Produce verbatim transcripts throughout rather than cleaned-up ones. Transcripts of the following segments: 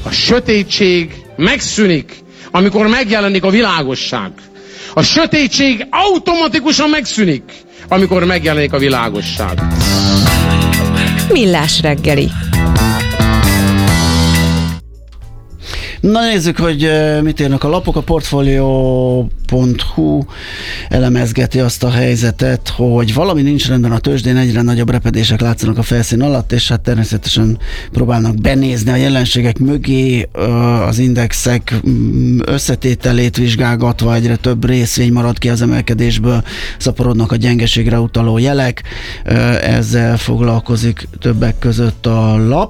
A sötétség megszűnik, amikor megjelenik a világosság. A sötétség automatikusan megszűnik, amikor megjelenik a világosság. Millás reggeli. Na nézzük, hogy mit írnak a lapok. A portfolio pont hu elemezgeti azt a helyzetet, hogy valami nincs rendben a tőzsdén, egyre nagyobb repedések látszanak a felszín alatt, és hát természetesen próbálnak benézni a jelenségek mögé, az indexek összetételét vizsgálgatva egyre több részvény marad ki az emelkedésből, szaporodnak a gyengeségre utaló jelek, ezzel foglalkozik többek között a lap,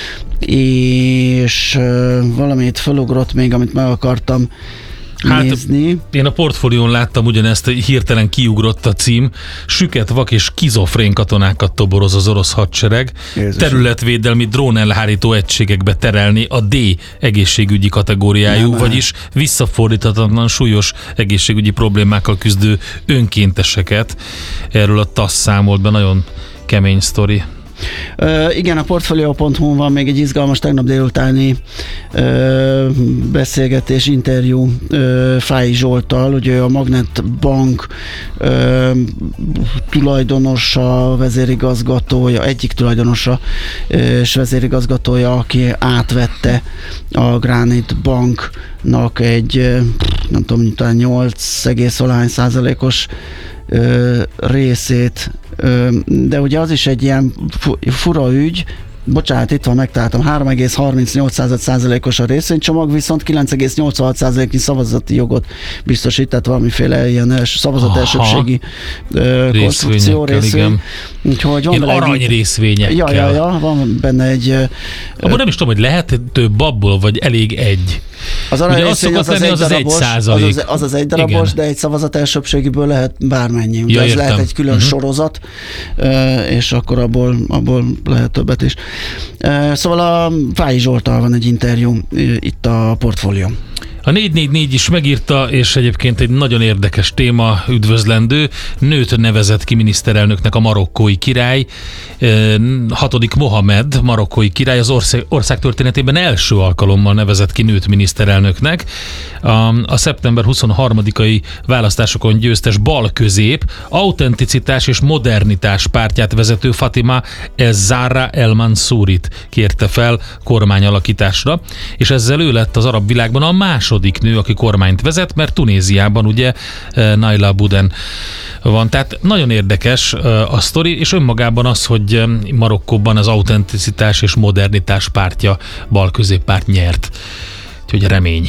és valamit felugrott még, amit meg akartam hát, nézni. Én a portfólión láttam ugyanezt, hirtelen kiugrott a cím. Süket, vak és skizofrén katonákat toboroz az orosz hadsereg. Jézus. Területvédelmi drónelhárító egységekbe terelni a D egészségügyi kategóriájú, nem, vagyis visszafordíthatatlan súlyos egészségügyi problémákkal küzdő önkénteseket. Erről a TASZ számolt be, nagyon kemény sztori. Uh, igen, a portfolio pont hu van még egy izgalmas tegnap délutáni uh, beszélgetés, interjú uh, Fáy Zsolttal, ugye a Magnet Bank uh, tulajdonosa, vezérigazgatója, egyik tulajdonosa uh, és vezérigazgatója, aki átvette a Granite Banknak egy uh, nem tudom, talán nyolc egész valahány százalékos uh, részét, de ugye az is egy ilyen fura ügy, bocsánat, itt van, megtaláltam, három egész harmincnyolc százalékos a részvénycsomag, viszont kilenc egész nyolcvanhat százaléknyi szavazati jogot biztosít, tehát valamiféle ilyen szavazat elsőbségi konstrukció részvény. Úgyhogy van ilyen arany egy... részvényekkel. Ja, ja, ja, van benne egy... Abban nem is tudom, hogy lehet több abból, vagy elég egy. Az arany részvény az az, az, az, egy százalék. Az, az, az az egy darabos, igen. De egy szavazat elsőbbségiből lehet bármennyi. Ugye ja, ez lehet egy külön uh-huh. sorozat, és akkor abból, abból lehet többet is. Szóval a Fáy Zsolttal van egy interjú itt a portfólió. A négy négy négy is megírta, és egyébként egy nagyon érdekes téma, üdvözlendő. Nőt nevezett ki miniszterelnöknek a marokkói király. Hatodik Mohamed marokkói király az ország, ország történetében első alkalommal nevezett ki nőt miniszterelnöknek. A, a szeptember huszonharmadikai választásokon győztes bal-közép, autenticitás és modernitás pártját vezető Fatima Ez-Zahra El-Mansourit kérte fel kormányalakításra, és ezzel ő lett az arab világban a második nő, aki kormányt vezet, mert Tunéziában ugye Naila Bouden van. Tehát nagyon érdekes a sztori, és önmagában az, hogy Marokkóban az autenticitás és modernitás pártja, bal-középpárt nyert. Úgyhogy remény.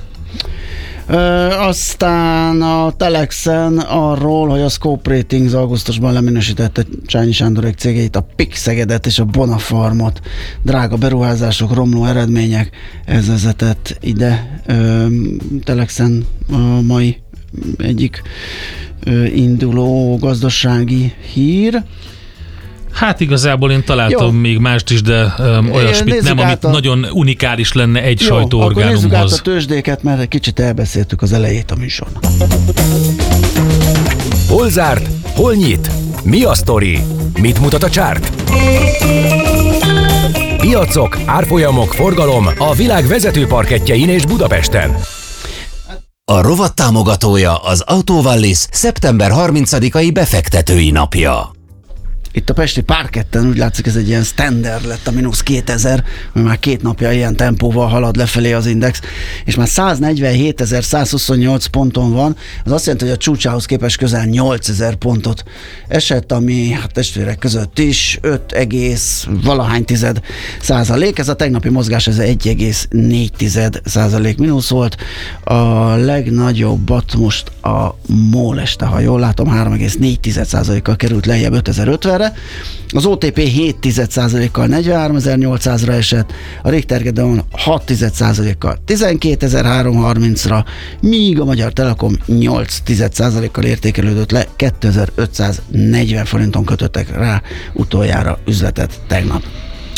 Ö, aztán a Telexen arról, hogy a Scope Ratings augusztusban leminősítette Csányi Sándorék cégeit, a Pix Szegedet és a Bonafarmot. Drága beruházások, romló eredmények, ez vezetett ide. Ö, Telexen a mai egyik ö, induló gazdasági hír. Hát igazából én találtam Jó. még mást is, de um, olyasmit nem, amit a... nagyon unikális lenne egy Jó, sajtóorgánumhoz. Akkor nézzük át a tőzsdéket, mert egy kicsit elbeszéltük az elejét a műsornak. Hol zárt? Hol nyit? Mi a sztori? Mit mutat a csárt? Piacok, árfolyamok, forgalom a világ vezető parkettjein és Budapesten. A rovat támogatója az Autovallis szeptember harmincadikai befektetői napja. Itt a pesti parketten úgy látszik, ez egy ilyen standard lett, a mínusz kétezer, mert már két napja ilyen tempóval halad lefelé az index, és már száznegyvenhétezer-százhuszonnyolc ponton van, az azt jelenti, hogy a csúcsához képest közel nyolcezer pontot esett, ami hát testvérek között is öt egész valahány tized százalék, ez a tegnapi mozgás, ez egy egész négy tized százalék mínusz volt, a legnagyobbat most a MOL este, ha jól látom, három egész négy tized százalékkal került lejjebb ötezer-ötvenre, az o té pé hét tized százalékkal negyvenháromezer-nyolcszázra esett, a Richter Gedeon hat tized százalékkal tizenkétezer-háromszázharmincra, míg a Magyar Telekom nyolc tized százalékkal értékelődött le, kétezer-ötszáznegyven forinton kötöttek rá utoljára üzletet tegnap.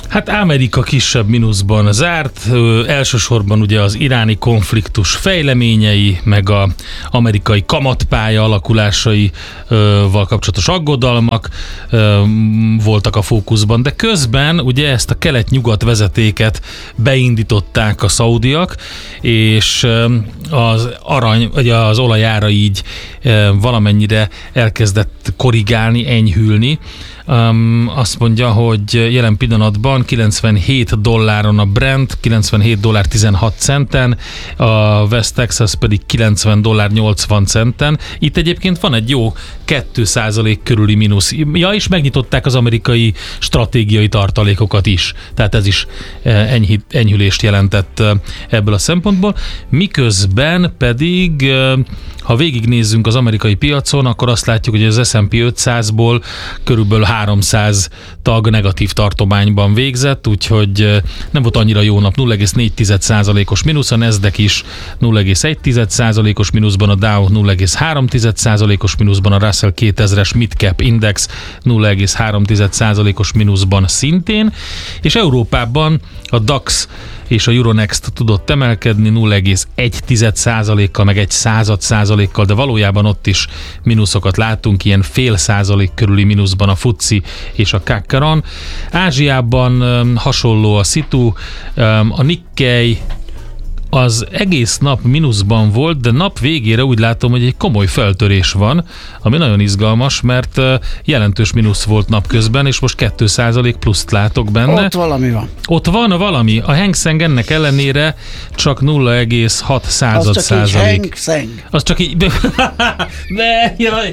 Hát Amerika kisebb mínuszban zárt, ö, elsősorban ugye az iráni konfliktus fejleményei, meg a amerikai kamatpálya alakulásaival kapcsolatos aggodalmak ö, voltak a fókuszban, de közben ugye ezt a kelet-nyugat vezetéket beindították a szaudiak, és ö, az arany, vagy az olajára így ö, valamennyire elkezdett korrigálni, enyhülni. Um, azt mondja, hogy jelen pillanatban kilencvenhét dolláron a Brent, kilencvenhét dollár tizenhat centen, a West Texas pedig kilencven dollár nyolcvan centen. Itt egyébként van egy jó két százalék körüli mínusz. Ja, és megnyitották az amerikai stratégiai tartalékokat is. Tehát ez is enyhi, enyhülést jelentett ebből a szempontból. Miközben pedig, ha végignézzünk az amerikai piacon, akkor azt látjuk, hogy az es and pé ötszázból körülbelül háromszáz tag negatív tartományban végzett, úgyhogy nem volt annyira jó nap, nulla egész négy százalékos mínusz, a Nasdaq is nulla egész egy százalékos mínuszban, a Dow nulla egész három százalékos mínuszban, a Russell kétezres Midcap Index nulla egész három százalékos mínuszban szintén, és Európában a DAX és a Euronext tudott emelkedni nulla egész egy százalékkal, meg egy század százalékkal, de valójában ott is mínuszokat látunk, ilyen fél százalék körüli mínuszban a FTSE és a Kakkaran. Ázsiában um, hasonló a szitu, um, a Nikkei az egész nap mínuszban volt, de nap végére úgy látom, hogy egy komoly feltörés van, ami nagyon izgalmas, mert jelentős mínusz volt napközben, és most két százalék pluszt látok benne. Ott valami van. Ott van valami. A Hang Seng ennek ellenére csak nulla egész hat század Az csak százalék. Hang Seng. Az csak így... Ne, jaj!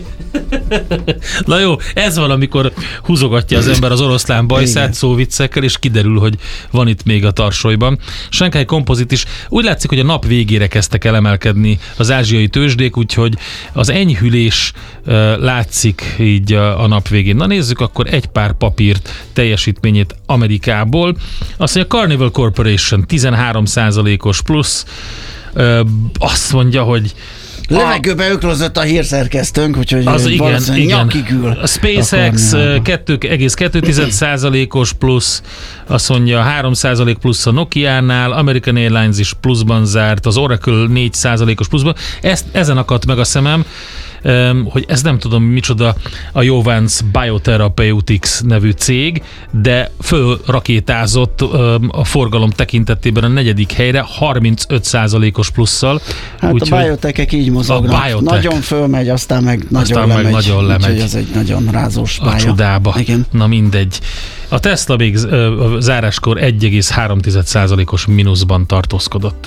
Na jó, ez van, amikor húzogatja az ember az oroszlán bajszát szóviccekkel, és kiderül, hogy van itt még a tarsolyban. Shanghai Composite is úgy látszik, hogy a nap végére kezdtek el emelkedni az ázsiai tőzsdék, úgyhogy az enyhülés uh, látszik így a, a nap végén. Na nézzük akkor egy pár papírt teljesítményét Amerikából. Azt mondja, Carnival Corporation tizenhárom százalékos plusz, uh, azt mondja, hogy Levegőbe öklözött a hírszerkesztőnk, úgyhogy az igen, igen. nyakig ül. A SpaceX két egész kettő százalékos plusz, azt mondja három százalék plusz a Nokiánál, American Airlines is pluszban zárt, az Oracle négy százalékos pluszban. Ezt, ezen akadt meg a szemem, hogy ez nem tudom micsoda a Jovance Biotherapeutics nevű cég, de fölrakétázott a forgalom tekintetében a negyedik helyre harmincöt százalékos plusszal. Hát úgy, a biotechek így mozognak. Biotech. Nagyon fölmegy, aztán meg nagyon aztán lemegy. Meg nagyon lemegy. Úgyhogy ez egy nagyon rázós pálya. A csodába. Igen. Na mindegy. A Tesla még a záráskor egy egész három százalékos mínuszban tartózkodott.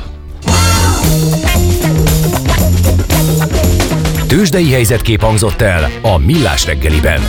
Tőzsdei helyzetkép hangzott el a Millás reggeliben.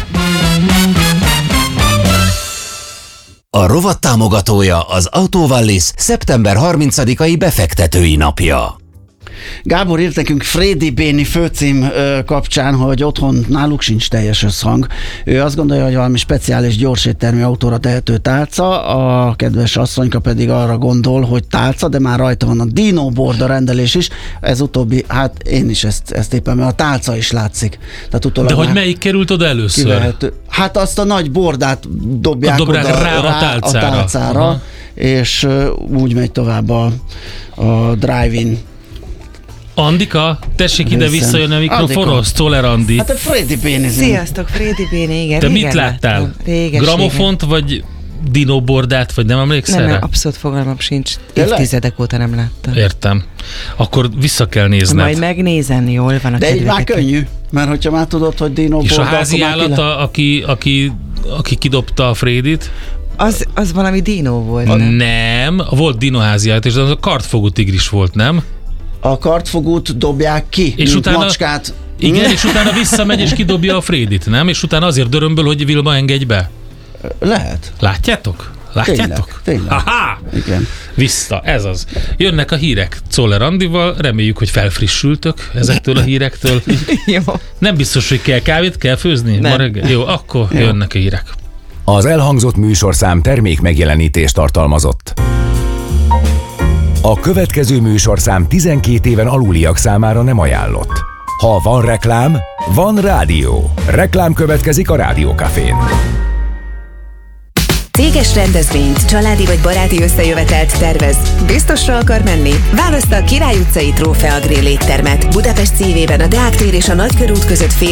A rovat támogatója az Autovallis szeptember harmincadikai befektetői napja. Gábor írt nekünk Frédi Béni főcím ö, kapcsán, hogy otthon náluk sincs teljes összhang. Ő azt gondolja, hogy valami speciális gyorséttermű autóra tehető tálca, a kedves asszonyka pedig arra gondol, hogy tálca, de már rajta van a Dino board a rendelés is. Ez utóbbi, hát én is ezt, ezt éppen, mert a tálca is látszik. Tehát de hogy melyik került oda először? Kivehető. Hát azt a nagy bordát dobják, dobják oda rá, rá a tálcára, a tálcára és uh, úgy megy tovább a, a drive-in. Andika, tessék ide visszajönni a mikrofonhoz, Czoller Andi. Hát a Frédi Béni. Sziasztok, Frédi Béni, igen. Te mit láttál? Réges, Gramofont, vagy dinobordát, vagy nem emlékszel? Nem, nem, abszolút fogalmam sincs. Évtizedek óta nem láttam. Értem. Akkor vissza kell nézned. Majd megnézem, jól van a de így már könnyű, mert hogyha már tudod, hogy dinobord. És a házi állata, aki, aki, aki kidobta a Frédit? Az, az valami dinó volt. Nem, nem volt dinoházi állat, és az a kartfogú tigris volt, nem? A kartfogút dobják ki, és mint utána, macskát. Igen, és utána visszamegy és kidobja a Frédit, nem? És utána azért dörömböl, hogy Vilma engedj be. Lehet. Látjátok? Látjátok? Tényleg, tényleg. Aha! Igen. Vissza, ez az. Jönnek a hírek Czoller Andival, reméljük, hogy felfrissültök ezektől a hírektől. Jó. Nem biztos, hogy kell kávét, kell főzni? Nem. Ma reggel? Jó, akkor Jó. jönnek a hírek. Az elhangzott műsorszám termék megjelenítést tartalmazott. A következő műsorszám tizenkét éven aluliak számára nem ajánlott. Ha van reklám, van rádió. Reklám következik a Rádiókafén. Céges rendezvényt, családi vagy baráti összejövetelt tervez? Biztosra akar menni? Választa a Király utcai Trófea Grill éttermet. Budapest szívében a Deák tér és a Nagykörút között fél